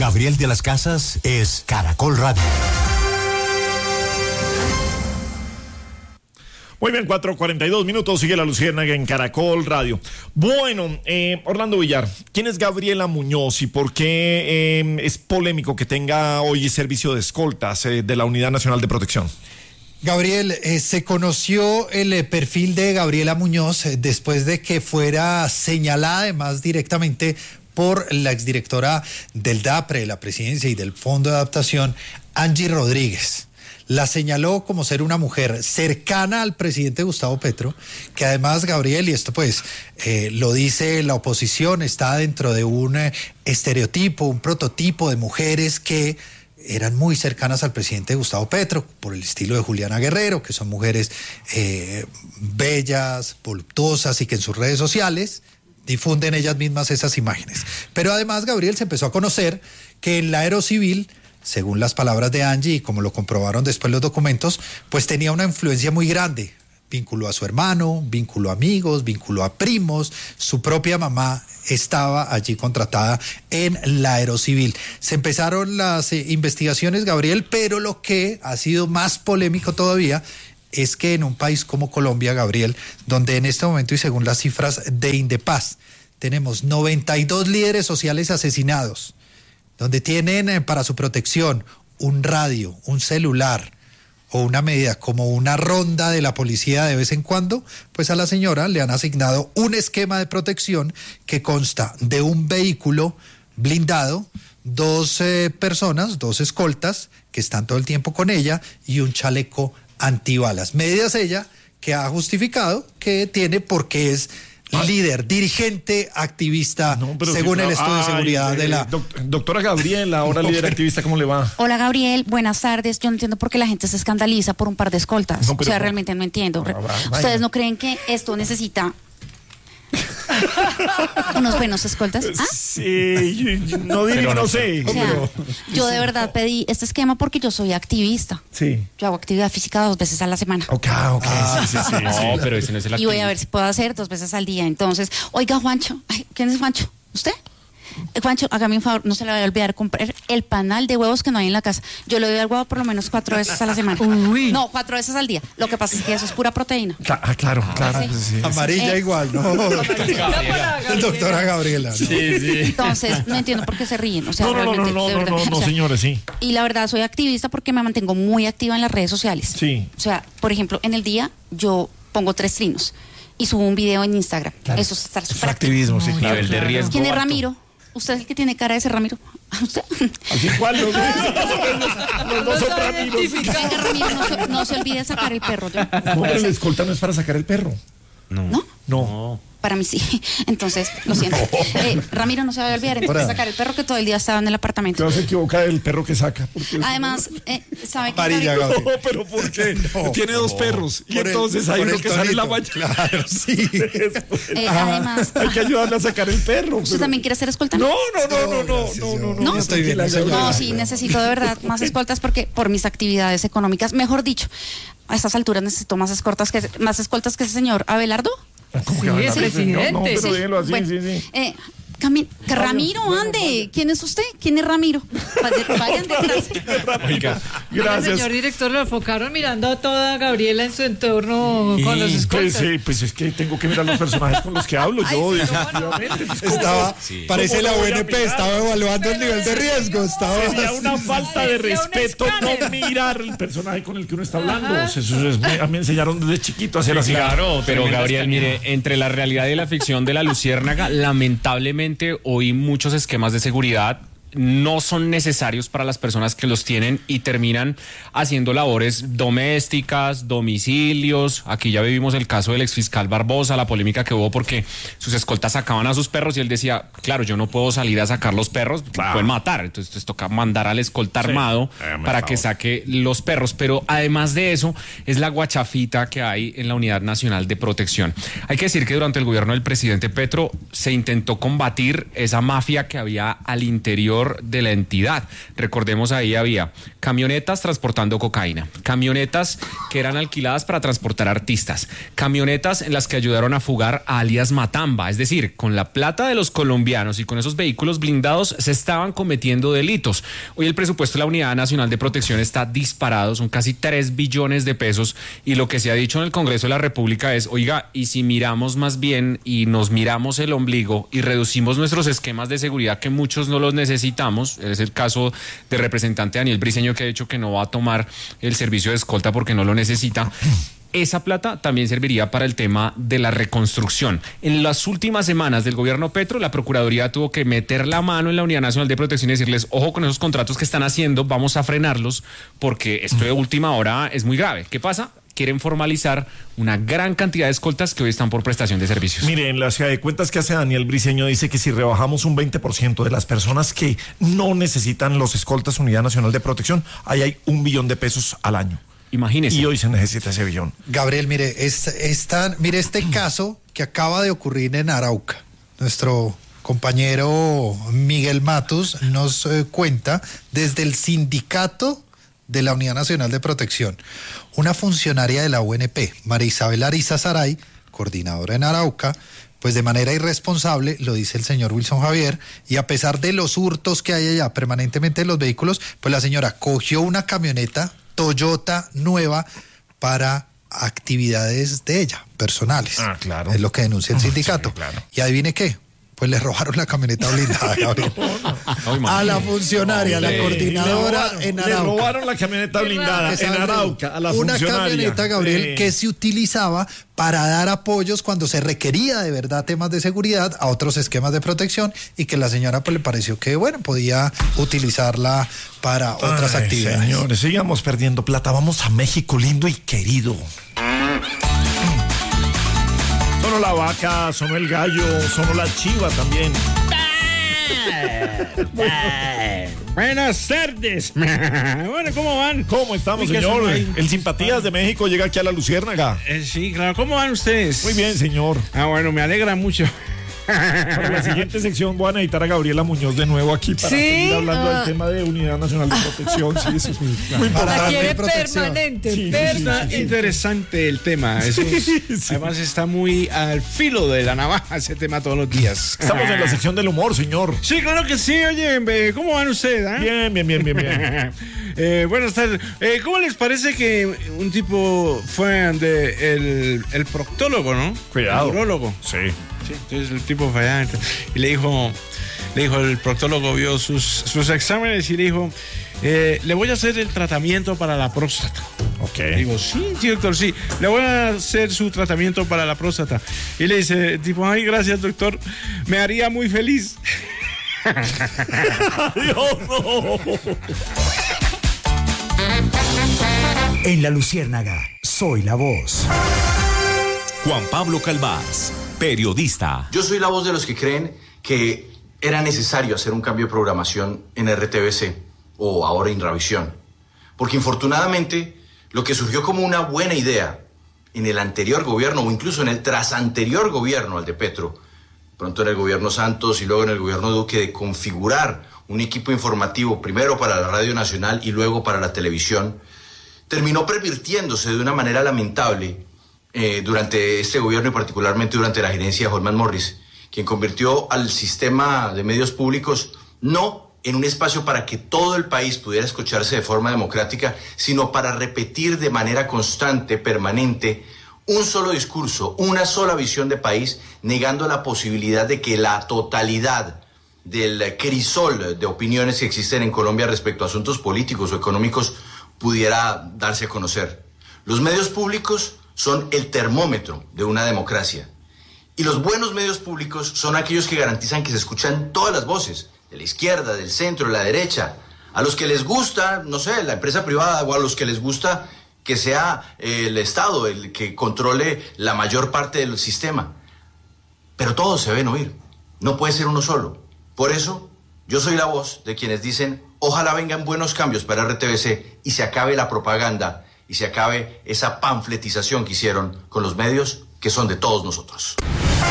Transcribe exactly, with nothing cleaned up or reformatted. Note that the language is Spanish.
Gabriel de las Casas es Caracol Radio. Muy bien, cuatro cuarenta y dos minutos, sigue La Luciérnaga en Caracol Radio. Bueno, eh, Orlando Villar, ¿quién es Gabriela Muñoz y por qué eh, es polémico que tenga hoy servicio de escoltas eh, de la Unidad Nacional de Protección? Gabriel, eh, se conoció el eh, perfil de Gabriela Muñoz eh, después de que fuera señalada además directamente por la exdirectora del DAPRE, de la Presidencia y del Fondo de Adaptación, Angie Rodríguez. La señaló como ser una mujer cercana al presidente Gustavo Petro, que además, Gabriel, y esto pues eh, lo dice la oposición, está dentro de un eh, estereotipo, un prototipo de mujeres que eran muy cercanas al presidente Gustavo Petro, por el estilo de Juliana Guerrero, que son mujeres eh, bellas, voluptuosas y que en sus redes sociales difunden ellas mismas esas imágenes. Pero además, Gabriel, se empezó a conocer que en la Aerocivil, según las palabras de Angie y como lo comprobaron después los documentos, pues tenía una influencia muy grande. Vínculo a su hermano, vínculo a amigos, vínculo a primos. Su propia mamá estaba allí contratada en la Aerocivil. Se empezaron las eh, investigaciones, Gabriel, pero lo que ha sido más polémico todavía es que en un país como Colombia, Gabriel, donde en este momento y según las cifras de Indepaz, tenemos noventa y dos líderes sociales asesinados, donde tienen eh, para su protección un radio, un celular o una medida como una ronda de la policía de vez en cuando, pues a la señora le han asignado un esquema de protección que consta de un vehículo blindado, dos eh, personas, dos escoltas que están todo el tiempo con ella y un chaleco antibalas. Medidas ella que ha justificado que tiene porque es líder, dirigente, activista, no, según sí, el estudio ay, de seguridad eh, de la... Doctora Gabriela, ahora no, líder activista, ¿cómo le va? Hola, Gabriel, buenas tardes. Yo no entiendo por qué la gente se escandaliza por un par de escoltas. No, pero, o sea, realmente no entiendo. No, va, ¿Ustedes no creen que esto necesita unos buenos escoltas? ¿Ah? Sí, yo, no digo, no sé. O sea, pero... Yo de verdad pedí este esquema porque yo soy activista. Sí. Yo hago actividad física dos veces a la semana. Ok, ok, ah, sí, sí, sí. No, sí. pero ese no es el activista. Y voy a ver si puedo hacer dos veces al día. Entonces, oiga, Juancho, ay, ¿quién es Juancho? ¿Usted? Juancho, hágame un favor, no se le vaya a olvidar comprar el panal de huevos que no hay en la casa. Yo le doy al huevo por lo menos cuatro veces a la semana. Uy. No, cuatro veces al día. Lo que pasa es que eso es pura proteína. Ah, claro, claro. ¿Sí? Sí, sí. Amarilla eh, igual, ¿no? Gabriela. Doctora Gabriela. ¿no? Sí, sí. Entonces, no entiendo por qué se ríen. O sea, no, no, no, no, no, no, no, no, señores, sí. Y la verdad, soy activista porque me mantengo muy activa en las redes sociales. Sí. O sea, por ejemplo, en el día yo pongo tres trinos y subo un video en Instagram. Claro. Eso es estar súper activismo, sí, claro. Nivel de riesgo. ¿Quién es alto. Ramiro? ¿Usted es el que tiene cara de ese Ramiro? ¿Usted? ¿Así cuál? Los, los dos son Ramiros. Venga, Ramiro, no se, no se olvide sacar el perro. Yo, no, pero el escolta no es para sacar el perro. No. ¿No? No. Para mí sí. Entonces, lo siento. No. Eh, Ramiro, no se vaya a olvidar entonces sacar el perro que todo el día estaba en el apartamento. No se equivoca del perro que saca. Además, eh, ¿sabe qué? Amarilla, no, pero ¿por qué? No, Tiene dos no. perros. Y por entonces el, hay uno que sale en la mañana. Claro, sí. Eh, además, hay que ayudarle a sacar el perro. ¿Usted pero... también quiere ser escolta? No, no, no, no, no, no, no, no. No, estoy bien. No, sí, necesito de verdad más escoltas porque por mis actividades económicas, mejor dicho, a estas alturas necesito más escoltas que más escoltas que ese señor Abelardo. ¿Cómo sí, que es presidente. No, pero sí. dígelo así, bueno, sí, sí. Eh, Cami, que Ramiro, ande. ¿Quién es usted? ¿Quién es Ramiro? Vayan detrás. Oiga, gracias. Señor director, lo enfocaron mirando a toda Gabriela en su entorno y con los escoltas. Pues, eh, pues es que tengo que mirar los personajes con los que hablo. Ay, yo, sí, definitivamente. Pues, estaba, sí. Parece la U N P, estaba evaluando el nivel de riesgo. Estaba Sería una falta de respeto no mirar el personaje con el que uno está hablando. O sea, eso es, me, a mí me enseñaron desde chiquito a hacer así. Claro, pero Gabriel, mire, entre la realidad y la ficción de La Luciérnaga, lamentablemente hoy muchos esquemas de seguridad no son necesarios para las personas que los tienen y terminan haciendo labores domésticas, domicilios. Aquí ya vivimos el caso del exfiscal Barbosa, la polémica que hubo porque sus escoltas sacaban a sus perros y él decía, claro, yo no puedo salir a sacar los perros, claro. pueden matar, entonces les toca mandar al escolta sí. armado eh, para favor. que saque los perros, pero además de eso es la guachafita que hay en la Unidad Nacional de Protección. Hay que decir que durante el gobierno del presidente Petro se intentó combatir esa mafia que había al interior interior de la entidad. Recordemos, ahí había camionetas transportando cocaína, camionetas que eran alquiladas para transportar artistas, camionetas en las que ayudaron a fugar a alias Matamba. Es decir, con la plata de los colombianos y con esos vehículos blindados se estaban cometiendo delitos. Hoy el presupuesto de la Unidad Nacional de Protección está disparado, son casi tres billones de pesos, y lo que se ha dicho en el Congreso de la República es, oiga, y si miramos más bien y nos miramos el ombligo y reducimos nuestros esquemas de seguridad, que muchos no los necesitamos. Es el caso del representante Daniel Briceño, que ha dicho que no va a tomar el servicio de escolta porque no lo necesita. Esa plata también serviría para el tema de la reconstrucción. En las últimas semanas del gobierno Petro, la Procuraduría tuvo que meter la mano en la Unidad Nacional de Protección y decirles, ojo con esos contratos que están haciendo, vamos a frenarlos, porque esto de última hora es muy grave. ¿Qué pasa? Quieren formalizar una gran cantidad de escoltas que hoy están por prestación de servicios. Mire, en la ciudad de cuentas que hace Daniel Briceño dice que si rebajamos un veinte por ciento de las personas que no necesitan los escoltas Unidad Nacional de Protección, ahí hay un billón de pesos al año. Imagínese. Y hoy se necesita ese billón. Gabriel, mire, es, es tan, mire este caso que acaba de ocurrir en Arauca. Nuestro compañero Miguel Matus nos eh, cuenta desde el sindicato de la Unidad Nacional de Protección. Una funcionaria de la U N P, María Isabel Ariza Saray, coordinadora en Arauca, pues de manera irresponsable, lo dice el señor Wilson Javier, y a pesar de los hurtos que hay allá permanentemente en los vehículos, pues la señora cogió una camioneta Toyota nueva para actividades de ella, personales. Ah, claro. Es lo que denuncia el sindicato. Sí, claro. Y adivine qué, pues le robaron la camioneta blindada, Gabriel. No, a la funcionaria, no, la coordinadora robaron, en Arauca. Le robaron la camioneta blindada en Arauca a la una funcionaria. Una camioneta, Gabriel, eh. que se utilizaba para dar apoyos cuando se requería de verdad temas de seguridad a otros esquemas de protección, y que la señora pues le pareció que, bueno, podía utilizarla para otras Ay, actividades. Señores, sigamos perdiendo plata. Vamos a México lindo y querido. Sonó la vaca, sonó el gallo, sonó la chiva también. Buenas tardes. Bueno, ¿cómo van? ¿Cómo estamos, señor? El Simpatías de México llega aquí a la Luciérnaga. Eh, sí, claro. ¿Cómo van ustedes? Muy bien, señor. Ah, bueno, me alegra mucho. Para la siguiente sección voy a necesitar a Gabriela Muñoz de nuevo aquí para ¿Sí? seguir hablando ah. del tema de Unidad Nacional de Protección. Sí, eso es muy, muy importante. Quiere permanente. Sí, está sí, sí, sí, interesante sí. el tema. Eso es, sí. Además está muy al filo de la navaja ese tema todos los días. Estamos en la sección del humor, señor. Sí, claro que sí. Oye, ¿cómo van ustedes? Eh? Bien, bien, bien, bien, bien. eh, buenas tardes. Eh, ¿Cómo les parece que un tipo fue de el, el proctólogo, ¿no? Cuidado. El urólogo. Sí. Sí, entonces el tipo fue allá y le dijo, le dijo el proctólogo, vio sus, sus exámenes y le dijo, eh, le voy a hacer el tratamiento para la próstata. Ok. Le digo, sí, sí, doctor, sí, le voy a hacer su tratamiento para la próstata. Y le dice, tipo, ay, gracias, doctor, me haría muy feliz. Dios, no. En la Luciérnaga, soy la voz. Juan Pablo Calvás, periodista. Yo soy la voz de los que creen que era necesario hacer un cambio de programación en R T V C o ahora Inravisión. Porque infortunadamente lo que surgió como una buena idea en el anterior gobierno o incluso en el trasanterior gobierno al de Petro, pronto en el gobierno Santos y luego en el gobierno Duque, de configurar un equipo informativo primero para la Radio Nacional y luego para la televisión, terminó pervirtiéndose de una manera lamentable Eh, durante este gobierno y particularmente durante la gerencia de Holman Morris, quien convirtió al sistema de medios públicos no en un espacio para que todo el país pudiera escucharse de forma democrática, sino para repetir de manera constante, permanente, un solo discurso, una sola visión de país, negando la posibilidad de que la totalidad del crisol de opiniones que existen en Colombia respecto a asuntos políticos o económicos pudiera darse a conocer. Los medios públicos son el termómetro de una democracia. Y los buenos medios públicos son aquellos que garantizan que se escuchan todas las voces, de la izquierda, del centro, de la derecha, a los que les gusta, no sé, la empresa privada, o a los que les gusta que sea el Estado el que controle la mayor parte del sistema. Pero todos se deben oír, no puede ser uno solo. Por eso, yo soy la voz de quienes dicen, ojalá vengan buenos cambios para R T V C y se acabe la propaganda y se acabe esa panfletización que hicieron con los medios que son de todos nosotros.